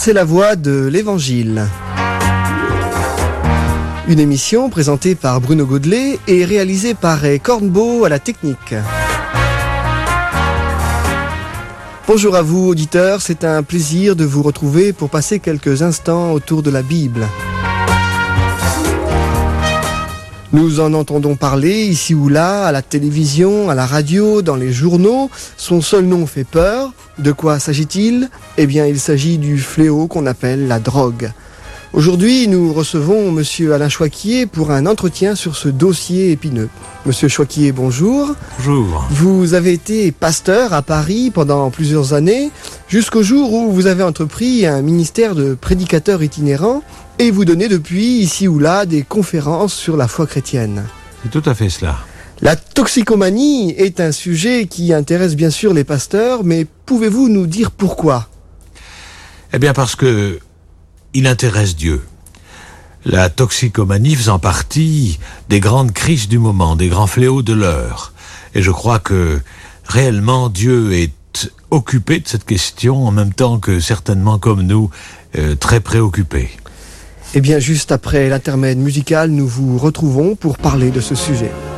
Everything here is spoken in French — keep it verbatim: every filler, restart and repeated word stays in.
c'est la voix de l'Évangile. Une émission présentée par Bruno Godelet et réalisée par Ray Cornbeau à la technique. Bonjour à vous auditeurs, c'est un plaisir de vous retrouver pour passer quelques instants autour de la Bible. Nous en entendons parler ici ou là, à la télévision, à la radio, dans les journaux. Son seul nom fait peur. De quoi s'agit-il ? Eh bien, il s'agit du fléau qu'on appelle la drogue. Aujourd'hui, nous recevons Monsieur Alain Choiquier pour un entretien sur ce dossier épineux. Monsieur Choiquier, bonjour. Bonjour. Vous avez été pasteur à Paris pendant plusieurs années, jusqu'au jour où vous avez entrepris un ministère de prédicateur itinérant et vous donnez depuis, ici ou là, des conférences sur la foi chrétienne. C'est tout à fait cela. La toxicomanie est un sujet qui intéresse bien sûr les pasteurs, mais pouvez-vous nous dire pourquoi ? Eh bien parce que il intéresse Dieu. La toxicomanie faisant partie des grandes crises du moment, des grands fléaux de l'heure. Et je crois que réellement Dieu est occupé de cette question en même temps que certainement comme nous, euh, très préoccupé. Eh bien juste après l'intermède musical, nous vous retrouvons pour parler de ce sujet.